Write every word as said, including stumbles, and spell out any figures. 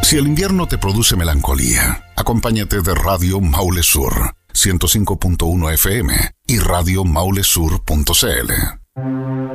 Si el invierno te produce melancolía, acompáñate de Radio Maule Sur, ciento cinco punto uno F M y radio maule sur punto c l.